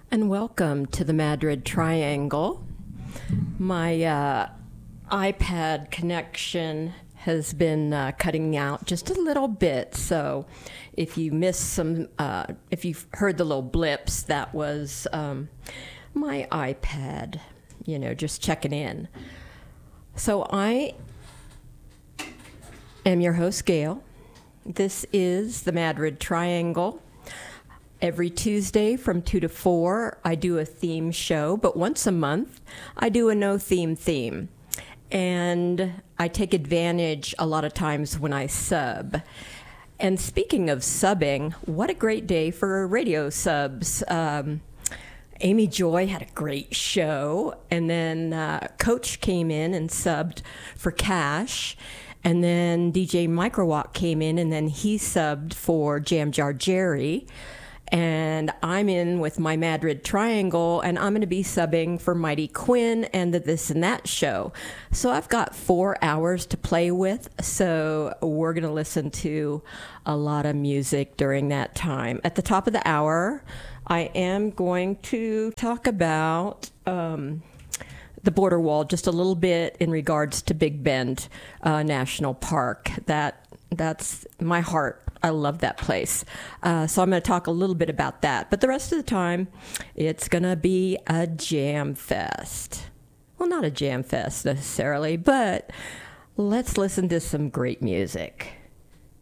And welcome to the Madrid Triangle. My iPad connection has been cutting out just a little bit, so if you missed if you've heard the little blips, that was my iPad, just checking in. So I am your host, Gail. This is the Madrid Triangle. Every Tuesday from 2 to 4, I do a theme show, but once a month, I do a no-theme. And I take advantage a lot of times when I sub. And speaking of subbing, what a great day for radio subs. Amy Joy had a great show, and then Coach came in and subbed for Cash. And then DJ Microwalk came in, and then he subbed for Jam Jar Jerry. And I'm in with my Madrid Triangle, and I'm going to be subbing for Mighty Quinn and the This and That show. So I've got 4 hours to play with, so we're going to listen to a lot of music during that time. At the top of the hour, I am going to talk about the border wall just a little bit in regards to Big Bend National Park. That's my heart. I love that place. So I'm going to talk a little bit about that. But the rest of the time, it's going to be a jam fest. Well, not a jam fest necessarily, but let's listen to some great music.